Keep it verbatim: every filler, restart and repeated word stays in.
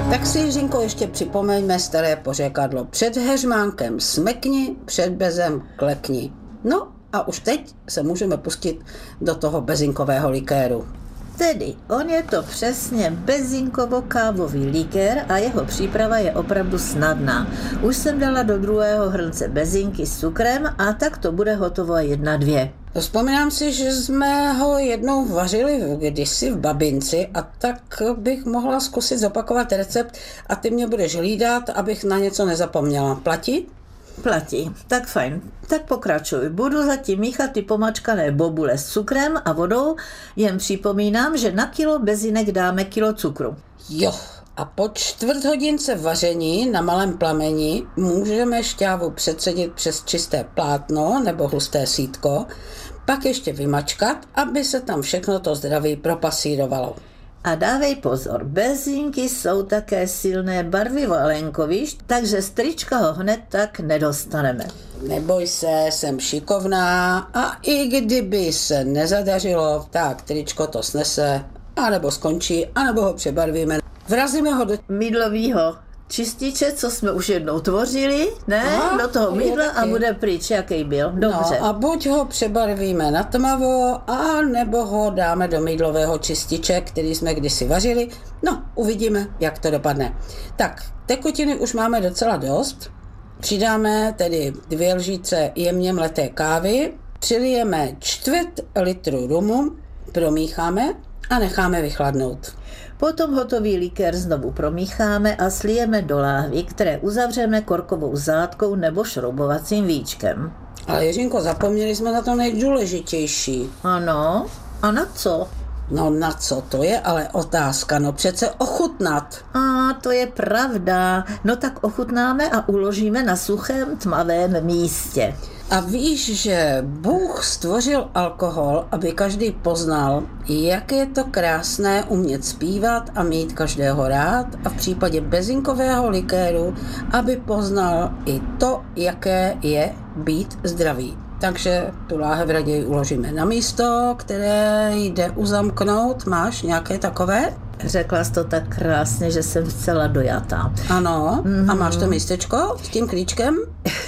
Tak si, Jiřinko, ještě připomeňme staré pořekadlo. Před heřmánkem smekni, před bezem klekni. No a už teď se můžeme pustit do toho bezinkového likéru. Tedy, on je to přesně bezinkovo-kávový likér a jeho příprava je opravdu snadná. Už jsem dala do druhého hrnce bezinky s cukrem a tak to bude hotovo jedna dvě. Vzpomínám si, že jsme ho jednou vařili kdysi v babinci a tak bych mohla zkusit zopakovat recept a ty mě budeš hlídat, abych na něco nezapomněla. Platí? Platí. Tak fajn. Tak pokračuj. Budu zatím míchat ty pomačkané bobule s cukrem a vodou, jen připomínám, že na kilo bezinek dáme kilo cukru. Jo, a po čtvrt hodince vaření na malém plameni můžeme šťávu přecedit přes čisté plátno nebo husté sítko, pak ještě vymačkat, aby se tam všechno to zdraví propasírovalo. A dávej pozor, bezinky jsou také silné barvivo, Alenko, víš, takže z trička ho hned tak nedostaneme. Neboj se, jsem šikovná a i kdyby se nezadařilo, tak tričko to snese, anebo skončí, anebo ho přebarvíme. Vrazíme ho do mýdlovýho čističe, co jsme už jednou tvořili, ne? Aha, do toho mýdla a bude pryč, jaký byl. Dobře. No a buď ho přebarvíme na tmavo, a nebo ho dáme do mýdlového čističe, který jsme kdysi vařili. No, uvidíme, jak to dopadne. Tak, tekutiny už máme docela dost. Přidáme tedy dvě lžíce jemně mleté kávy, přilijeme čtvrt litru rumu, promícháme a necháme vychladnout. Potom hotový likér znovu promícháme a slijeme do láhví, které uzavřeme korkovou zátkou nebo šroubovacím víčkem. Ale Jiřinko, zapomněli jsme na to nejdůležitější. Ano, a na co? No na co, to je ale otázka, no přece ochutnat. A to je pravda, no tak ochutnáme a uložíme na suchém tmavém místě. A víš, že Bůh stvořil alkohol, aby každý poznal, jak je to krásné umět zpívat a mít každého rád, a v případě bezinkového likéru, aby poznal i to, jaké je být zdravý. Takže tu láhev raději uložíme na místo, které jde uzamknout. Máš nějaké takové? Řekla jsi to tak krásně, že jsem zcela dojatá. Ano, mm-hmm. A máš to místečko s tím klíčkem?